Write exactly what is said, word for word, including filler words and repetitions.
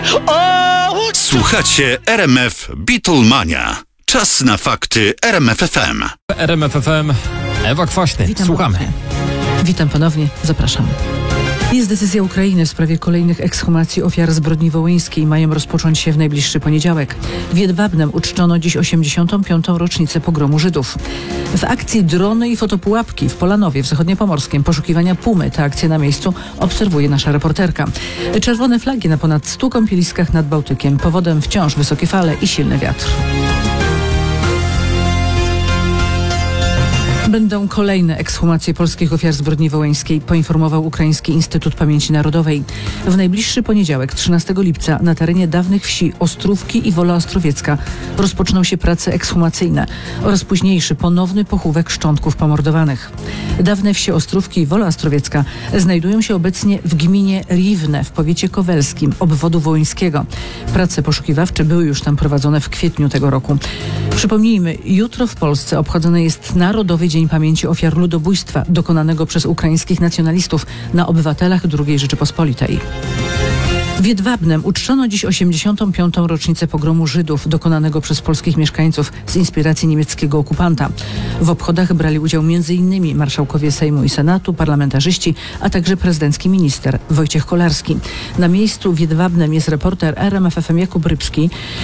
Słuchacie R M F Beatlemania. Czas na fakty R M F F M. R M F F M, Ewa Kwaśny. Witam Słuchamy. Ponownie. Witam ponownie, zapraszam. Jest decyzja Ukrainy w sprawie kolejnych ekshumacji ofiar zbrodni wołyńskiej. Mają rozpocząć się w najbliższy poniedziałek. W Jedwabnem uczczono dziś osiemdziesiątą piątą rocznicę pogromu Żydów. W akcji drony i fotopułapki w Polanowie w Zachodniopomorskiem poszukiwania pumy. Tę akcję na miejscu obserwuje nasza reporterka. Czerwone flagi na ponad stu kąpieliskach nad Bałtykiem. Powodem wciąż wysokie fale i silny wiatr. Będą kolejne ekshumacje polskich ofiar zbrodni wołyńskiej, poinformował Ukraiński Instytut Pamięci Narodowej. W najbliższy poniedziałek, trzynastego lipca, na terenie dawnych wsi Ostrówki i Wola Ostrowiecka rozpoczną się prace ekshumacyjne oraz późniejszy ponowny pochówek szczątków pomordowanych. Dawne wsie Ostrówki i Wola Ostrowiecka znajdują się obecnie w gminie Riwne w powiecie kowelskim obwodu wołyńskiego. Prace poszukiwawcze były już tam prowadzone w kwietniu tego roku. Przypomnijmy, jutro w Polsce obchodzony jest Narodowy Dzień Pamięci Ofiar Ludobójstwa dokonanego przez ukraińskich nacjonalistów na obywatelach drugiej Rzeczypospolitej. W Jedwabnem uczczono dziś osiemdziesiątą piątą rocznicę pogromu Żydów dokonanego przez polskich mieszkańców z inspiracji niemieckiego okupanta. W obchodach brali udział między innymi marszałkowie Sejmu i Senatu, parlamentarzyści, a także prezydencki minister Wojciech Kolarski. Na miejscu w Jedwabnem jest reporter R M F F M Jakub Rybski.